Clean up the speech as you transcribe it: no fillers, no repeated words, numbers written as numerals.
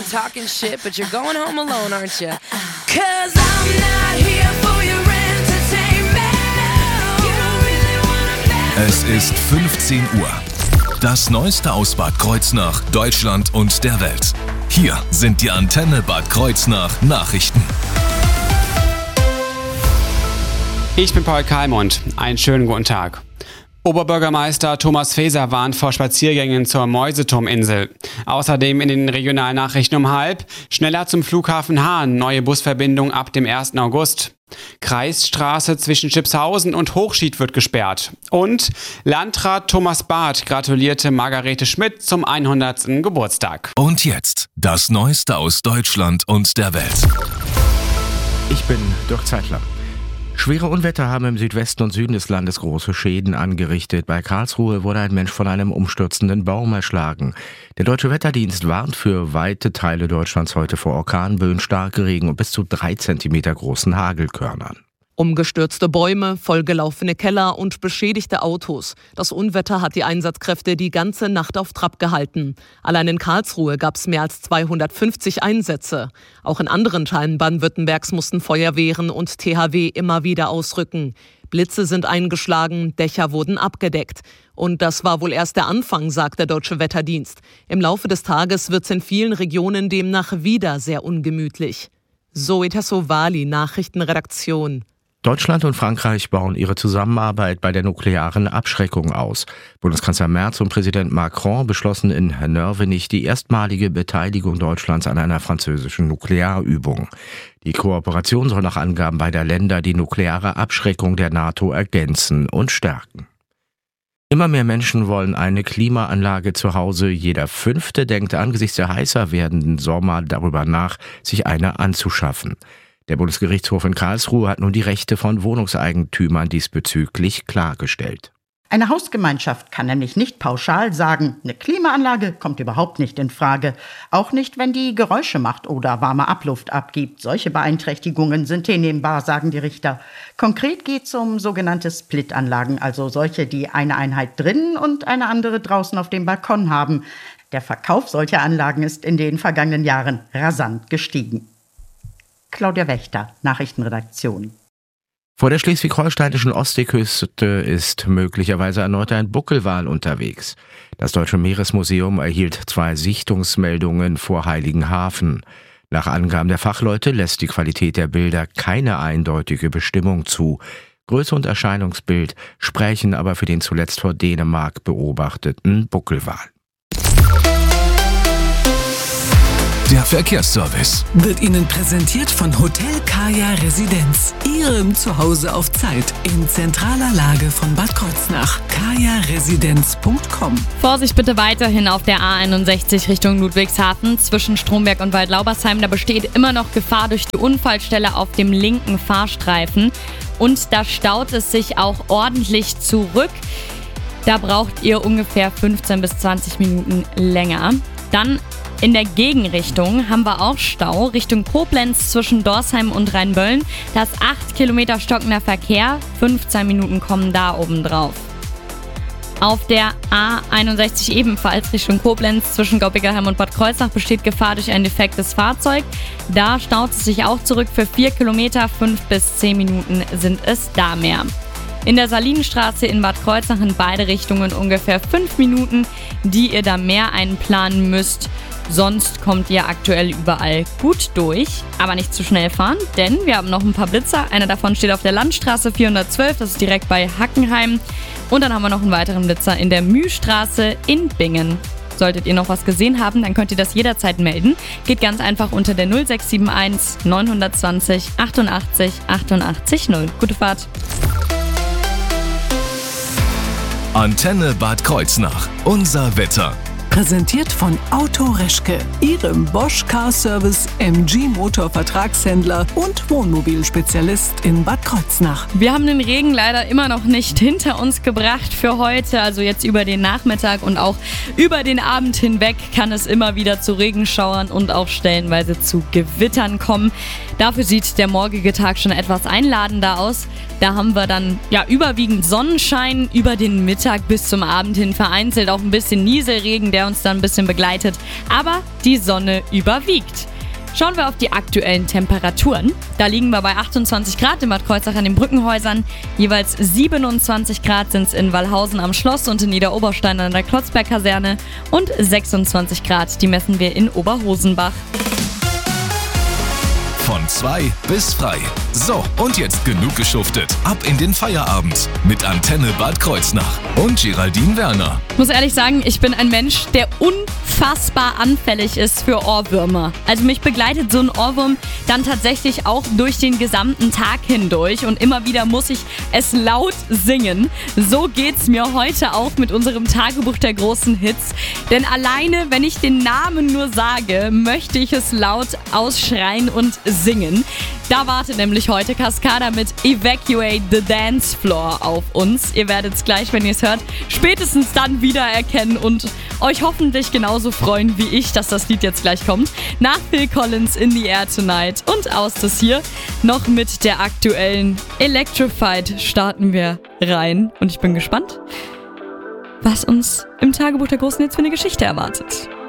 I'm talking shit, but you're going home alone, aren't you? 'Cause I'm not here for your entertainment. No, you don't really wanna mess. Es ist 15 Uhr. Das Neueste aus Bad Kreuznach, Deutschland und der Welt. Hier sind die Antenne Bad Kreuznach Nachrichten. Ich bin Paul Kalmund. Einen schönen guten Tag. Oberbürgermeister Thomas Faeser warnt vor Spaziergängen zur Mäuseturminsel. Außerdem in den Regionalnachrichten um 12:30 schneller zum Flughafen Hahn, neue Busverbindung ab dem 1. August. Kreisstraße zwischen Schipshausen und Hochschied wird gesperrt. Und Landrat Thomas Barth gratulierte Margarete Schmidt zum 100. Geburtstag. Und jetzt das Neueste aus Deutschland und der Welt. Ich bin Dirk Zeitler. Schwere Unwetter haben im Südwesten und Süden des Landes große Schäden angerichtet. Bei Karlsruhe wurde ein Mensch von einem umstürzenden Baum erschlagen. Der Deutsche Wetterdienst warnt für weite Teile Deutschlands heute vor Orkanböen, starke Regen und bis zu 3 Zentimeter großen Hagelkörnern. Umgestürzte Bäume, vollgelaufene Keller und beschädigte Autos. Das Unwetter hat die Einsatzkräfte die ganze Nacht auf Trab gehalten. Allein in Karlsruhe gab es mehr als 250 Einsätze. Auch in anderen Teilen Baden-Württembergs mussten Feuerwehren und THW immer wieder ausrücken. Blitze sind eingeschlagen, Dächer wurden abgedeckt. Und das war wohl erst der Anfang, sagt der Deutsche Wetterdienst. Im Laufe des Tages wird es in vielen Regionen demnach wieder sehr ungemütlich. Zoe Tassovali, Nachrichtenredaktion. Deutschland und Frankreich bauen ihre Zusammenarbeit bei der nuklearen Abschreckung aus. Bundeskanzler Merz und Präsident Macron beschlossen in Nörvenich die erstmalige Beteiligung Deutschlands an einer französischen Nuklearübung. Die Kooperation soll nach Angaben beider Länder die nukleare Abschreckung der NATO ergänzen und stärken. Immer mehr Menschen wollen eine Klimaanlage zu Hause. Jeder 5. denkt angesichts der heißer werdenden Sommer darüber nach, sich eine anzuschaffen. Der Bundesgerichtshof in Karlsruhe hat nun die Rechte von Wohnungseigentümern diesbezüglich klargestellt. Eine Hausgemeinschaft kann nämlich nicht pauschal sagen, eine Klimaanlage kommt überhaupt nicht in Frage. Auch nicht, wenn die Geräusche macht oder warme Abluft abgibt. Solche Beeinträchtigungen sind hinnehmbar, sagen die Richter. Konkret geht es um sogenannte Split-Anlagen, also solche, die eine Einheit drinnen und eine andere draußen auf dem Balkon haben. Der Verkauf solcher Anlagen ist in den vergangenen Jahren rasant gestiegen. Claudia Wächter, Nachrichtenredaktion. Vor der schleswig-holsteinischen Ostseeküste ist möglicherweise erneut ein Buckelwal unterwegs. Das Deutsche Meeresmuseum erhielt 2 Sichtungsmeldungen vor Heiligenhafen. Nach Angaben der Fachleute lässt die Qualität der Bilder keine eindeutige Bestimmung zu. Größe und Erscheinungsbild sprechen aber für den zuletzt vor Dänemark beobachteten Buckelwal. Der Verkehrsservice wird Ihnen präsentiert von Hotel Kaya Residenz. Ihrem Zuhause auf Zeit in zentraler Lage von Bad Kreuznach. kajaresidenz.com. Vorsicht bitte weiterhin auf der A61 Richtung Ludwigshafen zwischen Stromberg und Waldlaubersheim. Da besteht immer noch Gefahr durch die Unfallstelle auf dem linken Fahrstreifen. Und da staut es sich auch ordentlich zurück. Da braucht ihr ungefähr 15 bis 20 Minuten länger. Dann in der Gegenrichtung haben wir auch Stau Richtung Koblenz zwischen Dorsheim und Rheinböllen. Da ist 8 Kilometer stockender Verkehr, 15 Minuten kommen da oben drauf. Auf der A61 ebenfalls Richtung Koblenz zwischen Gaubickerheim und Bad Kreuznach besteht Gefahr durch ein defektes Fahrzeug. Da staut es sich auch zurück für 4 Kilometer, 5 bis 10 Minuten sind es da mehr. In der Salinenstraße in Bad Kreuznach in beide Richtungen ungefähr 5 Minuten, die ihr da mehr einplanen müsst. Sonst kommt ihr aktuell überall gut durch, aber nicht zu schnell fahren, denn wir haben noch ein paar Blitzer. Einer davon steht auf der Landstraße 412, das ist direkt bei Hackenheim. Und dann haben wir noch einen weiteren Blitzer in der Mühlstraße in Bingen. Solltet ihr noch was gesehen haben, dann könnt ihr das jederzeit melden. Geht ganz einfach unter der 0671 920 88 88 0. Gute Fahrt. Antenne Bad Kreuznach. Unser Wetter. Präsentiert von Auto Reschke, Ihrem Bosch Car Service MG Motor Vertragshändler und Wohnmobilspezialist in Bad Kreuznach. Wir haben den Regen leider immer noch nicht hinter uns gebracht für heute. Also jetzt über den Nachmittag und auch über den Abend hinweg kann es immer wieder zu Regenschauern und auch stellenweise zu Gewittern kommen. Dafür sieht der morgige Tag schon etwas einladender aus. Da haben wir dann überwiegend Sonnenschein über den Mittag bis zum Abend hin, vereinzelt auch ein bisschen Nieselregen, der der uns dann ein bisschen begleitet. Aber die Sonne überwiegt. Schauen wir auf die aktuellen Temperaturen. Da liegen wir bei 28 Grad in Bad Kreuznach an den Brückenhäusern. Jeweils 27 Grad sind es in Wallhausen am Schloss und in Niederoberstein an der Klotzberg-Kaserne. Und 26 Grad, die messen wir in Oberhosenbach. Von 2 bis frei. So, und jetzt genug geschuftet. Ab in den Feierabend mit Antenne Bad Kreuznach und Geraldine Werner. Ich muss ehrlich sagen, ich bin ein Mensch, der unfassbar anfällig ist für Ohrwürmer. Also mich begleitet so ein Ohrwurm dann tatsächlich auch durch den gesamten Tag hindurch und immer wieder muss ich es laut singen. So geht's mir heute auch mit unserem Tagebuch der großen Hits. Denn alleine, wenn ich den Namen nur sage, möchte ich es laut ausschreien und singen. Da wartet nämlich heute Cascada mit Evacuate the Dance Floor auf uns. Ihr werdet es gleich, wenn ihr es hört, spätestens dann wiedererkennen und euch hoffentlich genauso freuen wie ich, dass das Lied jetzt gleich kommt. Nach Phil Collins In the Air Tonight und aus das hier noch mit der aktuellen Electrified starten wir rein. Und ich bin gespannt, was uns im Tagebuch der großen Hits für eine Geschichte erwartet.